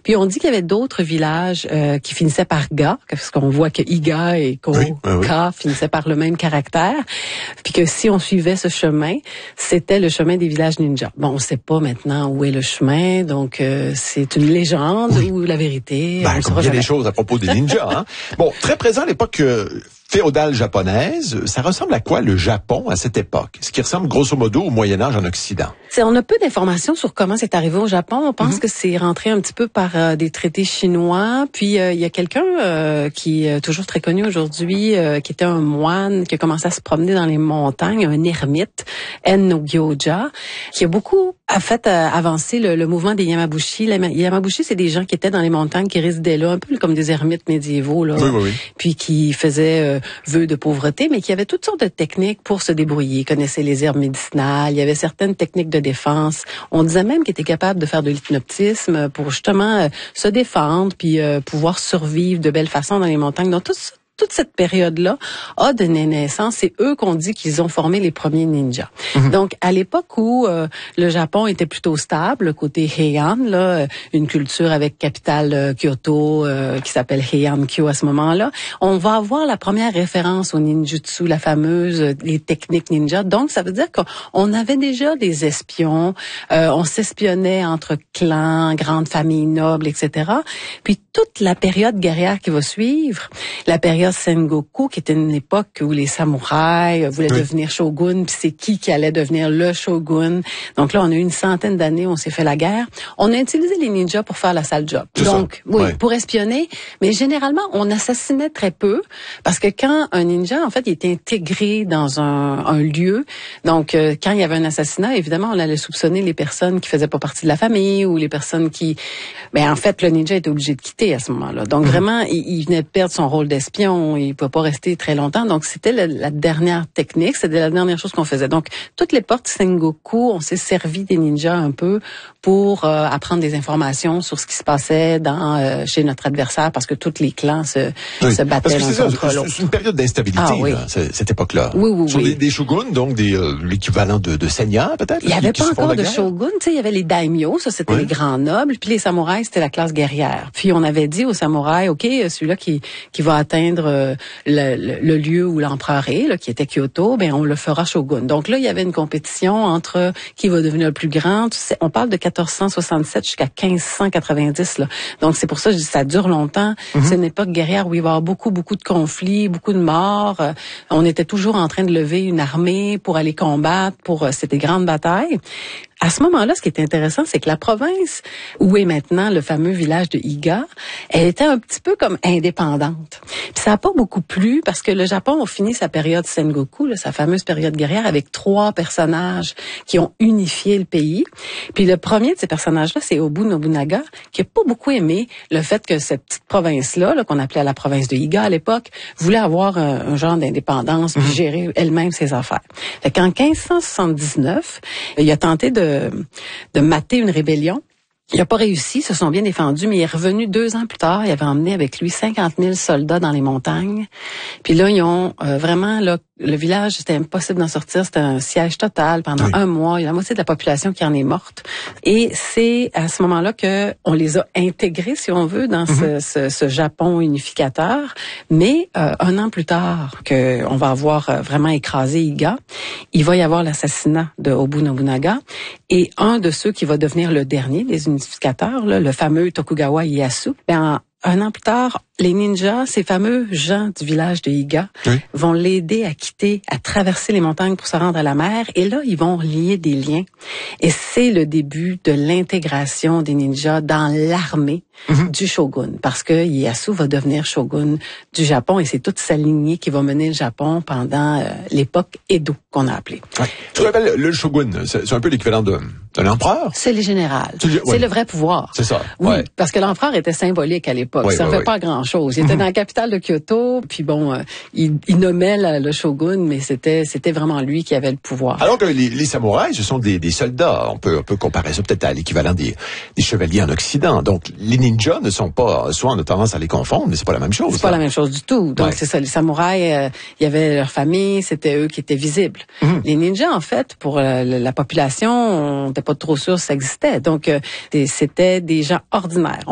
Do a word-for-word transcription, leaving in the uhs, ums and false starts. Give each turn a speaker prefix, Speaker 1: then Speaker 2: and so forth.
Speaker 1: Puis on dit qu'il y avait d'autres villages euh, qui finissaient par ga, parce qu'on voit que Iga et Ko,
Speaker 2: oui, oui, oui.
Speaker 1: Ka finissaient par le même caractère. Puis que si on suivait ce chemin, c'était le chemin des villages ninjas. Bon, on sait pas maintenant où est le chemin, donc euh, c'est une légende
Speaker 2: oui.
Speaker 1: ou la vérité.
Speaker 2: Ben,
Speaker 1: on
Speaker 2: comme il y a des choses à propos des ninjas. Hein? Bon, très présent à l'époque euh, féodale japonaise, ça ressemble à quoi le Japon à cette époque? Ce qui ressemble grosso modo au Moyen-Âge en Occident.
Speaker 1: C'est, on a peu d'informations sur comment c'est arrivé au Japon. On pense mm-hmm. que c'est rentré un petit peu par euh, des traités chinois. Puis euh, il y a quelqu'un euh, qui est toujours très connu aujourd'hui, euh, qui était un moine, qui a commencé à se promener dans les montagnes, un ermite, En no Gyoja, qui a beaucoup a fait euh, avancer le, le mouvement des Yamabushi. Les Yamabushi, c'est des gens qui étaient dans les montagnes, qui résidaient là, un peu comme des ermites médiévaux, là,
Speaker 2: oui, oui, oui.
Speaker 1: puis qui faisaient euh, vœu de pauvreté, mais qui avaient toutes sortes de techniques pour se débrouiller. Ils connaissaient les herbes médicinales, il y avait certaines techniques de défense. On disait même qu'ils étaient capables de faire de l'hypnotisme pour justement euh, se défendre, puis euh, pouvoir survivre de belle façon dans les montagnes. Donc tout ça, toute cette période-là a donné naissance. C'est eux qu'on dit qu'ils ont formé les premiers ninjas. Mm-hmm. Donc, à l'époque où euh, le Japon était plutôt stable, le côté Heian, là, une culture avec capitale euh, Kyoto euh, qui s'appelle Heian-kyo à ce moment-là, on va avoir la première référence au ninjutsu, la fameuse, euh, les techniques ninja. Donc, ça veut dire qu'on avait déjà des espions, euh, on s'espionnait entre clans, grandes familles nobles, et cetera. Puis, toute la période guerrière qui va suivre, la période Sengoku, qui était une époque où les samouraïs voulaient oui. devenir shogun, puis c'est qui qui allait devenir le shogun. Donc là, on a eu une centaine d'années, on s'est fait la guerre. On a utilisé les ninjas pour faire la sale job.
Speaker 2: C'est
Speaker 1: Donc,
Speaker 2: ça.
Speaker 1: oui,
Speaker 2: ouais.
Speaker 1: pour espionner. Mais généralement, on assassinait très peu, parce que quand un ninja, en fait, il était intégré dans un, un lieu, donc euh, quand il y avait un assassinat, évidemment, on allait soupçonner les personnes qui faisaient pas partie de la famille ou les personnes qui... Ben en fait, le ninja était obligé de quitter à ce moment-là. Donc, mmh. vraiment, il, il venait de perdre son rôle d'espion. Il ne pouvait pas rester très longtemps. Donc, c'était la, la dernière technique. C'était la dernière chose qu'on faisait. Donc, toutes les portes Sengoku, on s'est servi des ninjas un peu pour euh, apprendre des informations sur ce qui se passait dans euh, chez notre adversaire parce que tous les clans se,
Speaker 2: oui.
Speaker 1: se battaient l'un contre l'autre.
Speaker 2: C'est une période d'instabilité,
Speaker 1: ah, oui.
Speaker 2: là, cette époque-là.
Speaker 1: Oui, oui,
Speaker 2: Sur
Speaker 1: oui.
Speaker 2: Des, des shoguns, donc des, euh, l'équivalent de, de seigneurs, peut-être?
Speaker 1: Il n'y avait
Speaker 2: qui,
Speaker 1: pas
Speaker 2: qui
Speaker 1: encore de shogun. Tu sais, il y avait les daimyo, ça, c'était oui. les grands nobles. Puis les samouraïs, c'était la classe guerrière. Puis on avait dit aux samouraïs, OK, celui-là qui, qui va atteindre euh, le, le, le lieu où l'empereur est, là, qui était Kyoto, ben on le fera shogun. Donc là, il y avait une compétition entre qui va devenir le plus grand. Tu sais, on parle de quatorze cent soixante-sept jusqu'à quinze cent quatre-vingt-dix. Là. Donc c'est pour ça que je dis ça dure longtemps. Mm-hmm. C'est une époque guerrière où il va y avoir beaucoup, beaucoup de conflits, beaucoup de morts. Euh, on était toujours en train de lever une armée pour aller combattre, pour euh, c'était grandes batailles. À ce moment-là, ce qui est intéressant, c'est que la province où est maintenant le fameux village de Iga, elle était un petit peu comme indépendante. Puis ça n'a pas beaucoup plu parce que le Japon a fini sa période Sengoku, là, sa fameuse période guerrière, avec trois personnages qui ont unifié le pays. Puis le premier de ces personnages-là, c'est Obu Nobunaga, qui n'a pas beaucoup aimé le fait que cette petite province-là, là, qu'on appelait la province de Iga à l'époque, voulait avoir un, un genre d'indépendance, puis gérer elle-même ses affaires. Fait qu'en quinze cent soixante-dix-neuf, il a tenté de de mater une rébellion. Il n'a pas réussi, se sont bien défendus, mais il est revenu deux ans plus tard. Il avait emmené avec lui cinquante mille soldats dans les montagnes. Puis là, ils ont euh, vraiment, là, le village, c'était impossible d'en sortir. C'était un siège total pendant oui. un mois. Il y a la moitié de la population qui en est morte. Et c'est à ce moment-là que on les a intégrés, si on veut, dans mm-hmm. ce, ce, ce Japon unificateur. Mais euh, un an plus tard, que on va avoir vraiment écrasé Iga, il va y avoir l'assassinat de Obu Nobunaga. Et un de ceux qui va devenir le dernier des unificateurs, là, le fameux Tokugawa Ieyasu, ben, un an plus tard, les ninjas, ces fameux gens du village de Iga, oui. vont l'aider à quitter, à traverser les montagnes pour se rendre à la mer. Et là, ils vont lier des liens. Et c'est le début de l'intégration des ninjas dans l'armée mm-hmm. du shogun. Parce que Ieyasu va devenir shogun du Japon et c'est toute sa lignée qui va mener le Japon pendant euh, l'époque Edo, qu'on a appelée.
Speaker 2: Ouais. Ce qu'on appelle le shogun, c'est, c'est un peu l'équivalent de, de l'empereur?
Speaker 1: C'est le général. C'est, ouais. c'est le vrai pouvoir.
Speaker 2: C'est ça.
Speaker 1: Oui,
Speaker 2: ouais.
Speaker 1: parce que l'empereur était symbolique à l'époque.
Speaker 2: Ouais,
Speaker 1: ça ne
Speaker 2: ouais,
Speaker 1: fait
Speaker 2: ouais.
Speaker 1: pas grand-chose. Il était dans la capitale de Kyoto, puis bon, euh, il, il nommait la, le shogun, mais c'était c'était vraiment lui qui avait le pouvoir.
Speaker 2: Alors que les, les samouraïs, ce sont des, des soldats. On peut, on peut comparer ça peut-être à l'équivalent des, des chevaliers en Occident. Donc, les ninjas ne sont pas, soit on a tendance à les confondre, mais c'est pas la même chose.
Speaker 1: C'est là. pas la même chose du tout. Donc, ouais. c'est ça. Les samouraïs, euh, il y avait leur famille, c'était eux qui étaient visibles. Mm-hmm. Les ninjas, en fait, pour euh, la population, on n'était pas trop sûr si ça existait. Donc, euh, c'était des gens ordinaires.